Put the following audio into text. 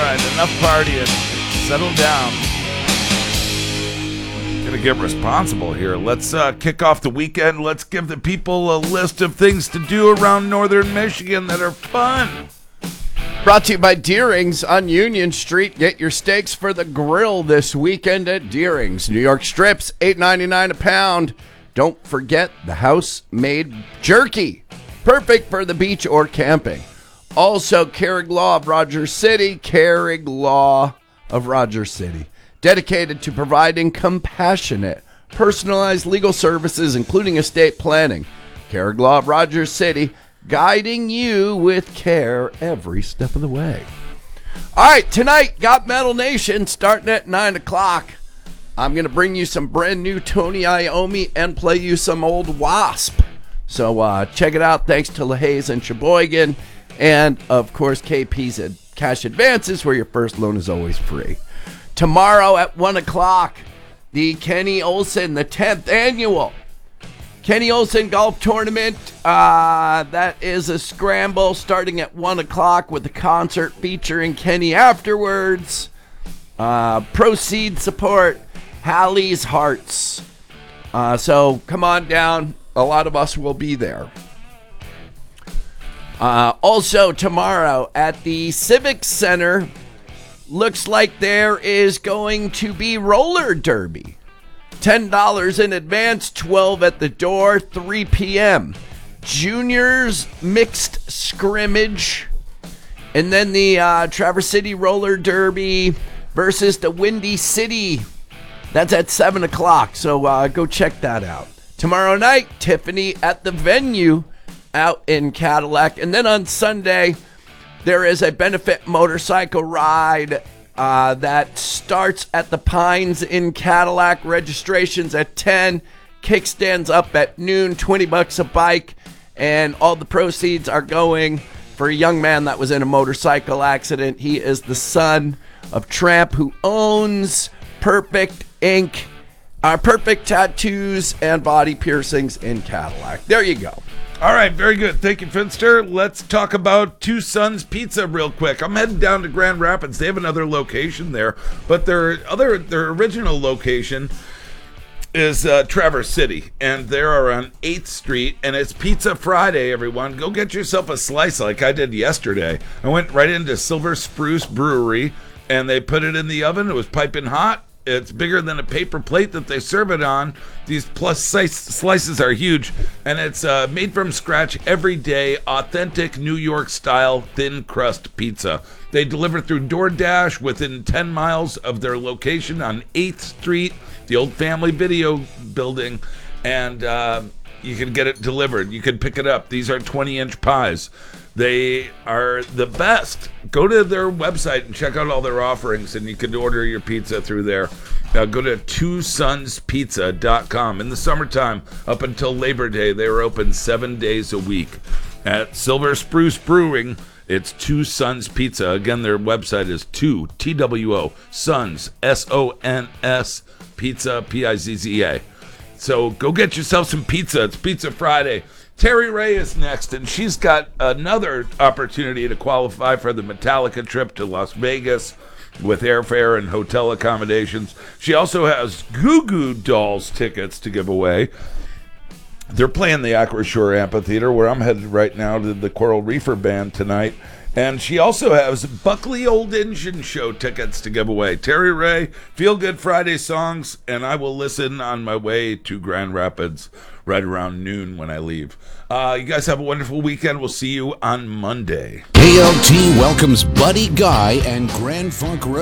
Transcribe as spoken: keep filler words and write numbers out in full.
right, enough partying. Settle down. Gonna get responsible here. Let's uh, kick off the weekend. Let's give the people a list of things to do around northern Michigan that are fun. Brought to you by Deering's on Union Street. Get your steaks for the grill this weekend at Deering's. New York strips, eight ninety-nine a pound. Don't forget the house-made jerky. Perfect for the beach or camping. Also, Carrig Law of Rogers City. Carrig Law of Rogers City. Dedicated to providing compassionate, personalized legal services, including estate planning. Carrig Law of Rogers City. Guiding you with care every step of the way. All right, tonight, Got Metal Nation, starting at nine o'clock. I'm going to bring you some brand new Tony Iommi and play you some old Wasp. So uh, check it out. Thanks to LaHaye and Sheboygan. And, of course, K P's at Cash Advances, where your first loan is always free. Tomorrow at one o'clock, the Kenny Olson, the tenth annual Kenny Olson Golf Tournament. Uh, that is a scramble starting at one o'clock with a concert featuring Kenny afterwards. Uh, proceed support Hallie's Hearts. Uh, so come on down. A lot of us will be there. Uh, also tomorrow at the Civic Center, looks like there is going to be roller derby. ten dollars in advance, twelve at the door, three p.m. Juniors mixed scrimmage. And then the uh, Traverse City Roller Derby versus the Windy City. That's at seven o'clock, so uh, go check that out. Tomorrow night, Tiffany at the venue out in Cadillac. And then on Sunday, there is a benefit motorcycle ride Uh, that starts at the Pines in Cadillac. Registrations at ten. Kickstands up at noon. twenty bucks a bike. And all the proceeds are going for a young man that was in a motorcycle accident. He is the son of Tramp, who owns Perfect Ink, uh, Perfect Tattoos and Body Piercings in Cadillac. There you go. All right, very good. Thank you, Finster. Let's talk about Two Sons Pizza real quick. I'm heading down to Grand Rapids. They have another location there, but their other their original location is uh, Traverse City, and they're on eighth Street, and it's Pizza Friday, everyone. Go get yourself a slice like I did yesterday. I went right into Silver Spruce Brewery, and they put it in the oven. It was piping hot. It's bigger than a paper plate that they serve it on. These plus size slices are huge, and it's uh, made from scratch every day, authentic New York style thin crust pizza. They deliver through DoorDash within ten miles of their location on eighth Street, the old Family Video building, and uh, you can get it delivered. You can pick it up. These are twenty inch pies. They are the best. Go to their website and check out all their offerings, and you can order your pizza through there. Uh, go to two sons pizza dot com. In the summertime, up until Labor Day, they are open seven days a week. At Silver Spruce Brewing, it's Two Sons Pizza. Again, their website is two, T W O, Sons, S O N S, Pizza, P I Z Z A. So go get yourself some pizza. It's Pizza Friday. Terry Ray is next, and she's got another opportunity to qualify for the Metallica trip to Las Vegas with airfare and hotel accommodations. She also has Goo Goo Dolls tickets to give away. They're playing the Acroshore Amphitheater, where I'm headed right now to the Coral Reefer Band tonight. And she also has Buckley Old Engine Show tickets to give away. Terry Ray, Feel Good Friday songs, and I will listen on my way to Grand Rapids right around noon when I leave. Uh, you guys have a wonderful weekend. We'll see you on Monday. K L T welcomes Buddy Guy and Grand Funk Road.